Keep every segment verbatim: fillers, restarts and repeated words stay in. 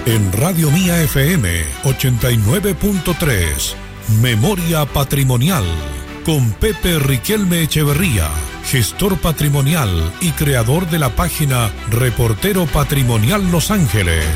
En Radio Mía F M ochenta y nueve punto tres, Memoria Patrimonial, con Pepe Riquelme Echeverría, gestor patrimonial y creador de la página Reportero Patrimonial Los Ángeles.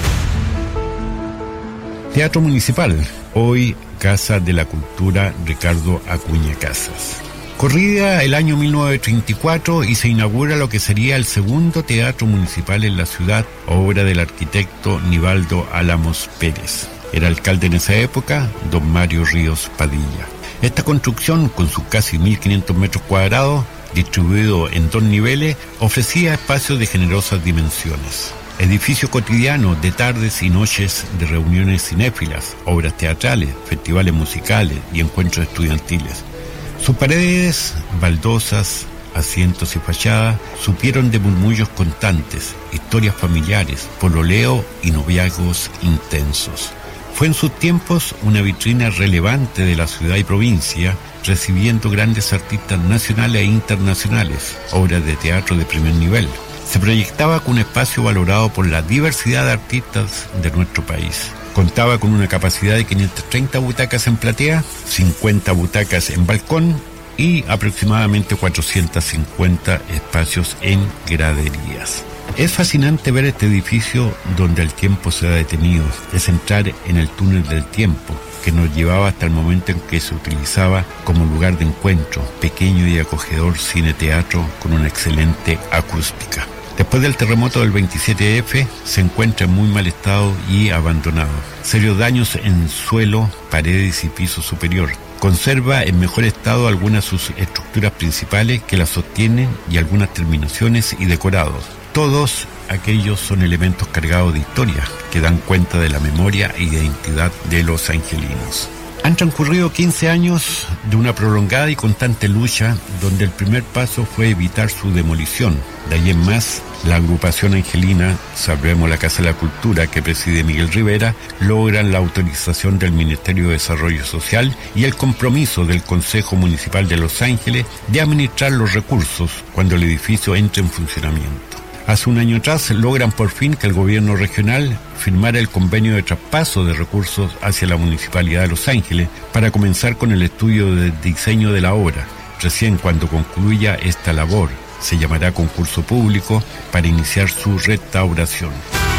Teatro Municipal, hoy Casa de la Cultura Ricardo Acuña Casas. Corría el año mil novecientos treinta y cuatro y se inaugura lo que sería el segundo teatro municipal en la ciudad, obra del arquitecto Nivaldo Álamos Pérez. Era alcalde en esa época, don Mario Ríos Padilla. Esta construcción, con sus casi mil quinientos metros cuadrados, distribuido en dos niveles, ofrecía espacios de generosas dimensiones. Edificio cotidiano de tardes y noches de reuniones cinéfilas, obras teatrales, festivales musicales y encuentros estudiantiles. Sus paredes, baldosas, asientos y fachadas supieron de murmullos constantes, historias familiares, pololeo y noviazgos intensos. Fue en sus tiempos una vitrina relevante de la ciudad y provincia, recibiendo grandes artistas nacionales e internacionales, obras de teatro de primer nivel. Se proyectaba con un espacio valorado por la diversidad de artistas de nuestro país. Contaba con una capacidad de quinientas treinta butacas en platea, cincuenta butacas en balcón y aproximadamente cuatrocientos cincuenta espacios en graderías. Es fascinante ver este edificio donde el tiempo se ha detenido. Es entrar en el túnel del tiempo que nos llevaba hasta el momento en que se utilizaba como lugar de encuentro, pequeño y acogedor cine-teatro con una excelente acústica. Después del terremoto del veintisiete efe, se encuentra en muy mal estado y abandonado. Serios daños en suelo, paredes y piso superior. Conserva en mejor estado algunas de sus estructuras principales que la sostienen y algunas terminaciones y decorados. Todos aquellos son elementos cargados de historia que dan cuenta de la memoria e identidad de los angelinos. Han transcurrido quince años de una prolongada y constante lucha donde el primer paso fue evitar su demolición. De ahí en más, la agrupación angelina, Salvemos la Casa de la Cultura, que preside Miguel Rivera, logran la autorización del Ministerio de Desarrollo Social y el compromiso del Consejo Municipal de Los Ángeles de administrar los recursos cuando el edificio entre en funcionamiento. Hace un año atrás logran por fin que el gobierno regional firmara el convenio de traspaso de recursos hacia la Municipalidad de Los Ángeles para comenzar con el estudio de diseño de la obra. Recién cuando concluya esta labor, se llamará concurso público para iniciar su restauración.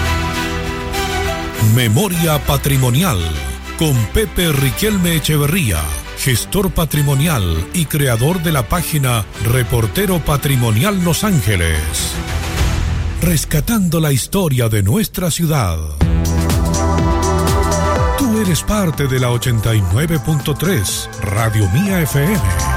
Memoria Patrimonial, con Pepe Riquelme Echeverría, gestor patrimonial y creador de la página Reportero Patrimonial Los Ángeles. Rescatando la historia de nuestra ciudad. Tú eres parte de la ochenta y nueve punto tres, Radio Mía F M.